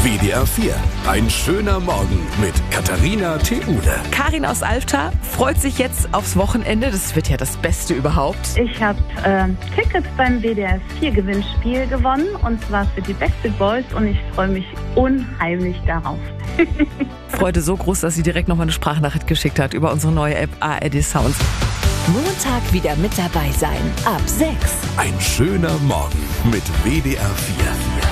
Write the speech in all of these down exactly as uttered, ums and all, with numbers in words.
W D R vier. Ein schöner Morgen mit Katharina Theule. Karin aus Alfter freut sich jetzt aufs Wochenende. Das wird ja das Beste überhaupt. Ich habe äh, Tickets beim W D R vier Gewinnspiel gewonnen, und zwar für die Backstreet Boys, und ich freue mich unheimlich darauf. Freude so groß, dass sie direkt nochmal eine Sprachnachricht geschickt hat über unsere neue App A R D Sounds. Montag wieder mit dabei sein. Ab sechs. Ein schöner Morgen mit W D R vier.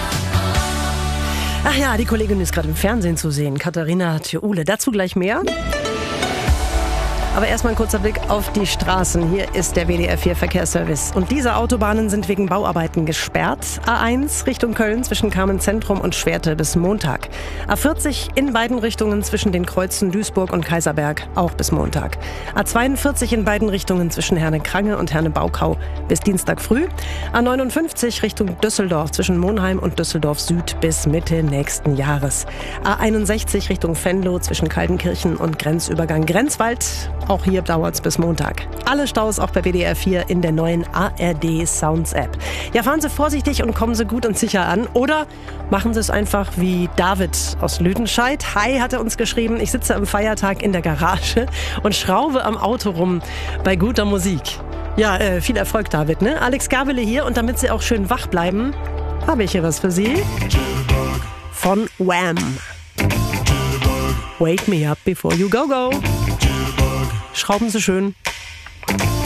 Ach ja, die Kollegin ist gerade im Fernsehen zu sehen, Katharina Theule. Dazu gleich mehr. Aber erstmal ein kurzer Blick auf die Straßen. Hier ist der W D R vier Verkehrsservice. Und diese Autobahnen sind wegen Bauarbeiten gesperrt. A eins Richtung Köln zwischen Kamenz-Zentrum und Schwerte bis Montag. A vierzig in beiden Richtungen zwischen den Kreuzen Duisburg und Kaiserberg auch bis Montag. A zweiundvierzig in beiden Richtungen zwischen Herne-Krange und Herne-Baukau bis Dienstag früh. A neunundfünfzig Richtung Düsseldorf zwischen Monheim und Düsseldorf Süd bis Mitte nächsten Jahres. A einundsechzig Richtung Venlo zwischen Kaltenkirchen und Grenzübergang Grenzwald. Auch hier dauert es bis Montag. Alle Staus auch bei W D R vier in der neuen A R D Sounds App. Ja, fahren Sie vorsichtig und kommen Sie gut und sicher an. Oder machen Sie es einfach wie David aus Lüdenscheid. Hi, hat er uns geschrieben. Ich sitze am Feiertag in der Garage und schraube am Auto rum bei guter Musik. Ja, äh, viel Erfolg, David. Ne? Alex Gabele hier, und damit Sie auch schön wach bleiben, habe ich hier was für Sie. Von Wham! Wake me up before you go go. Schrauben Sie schön.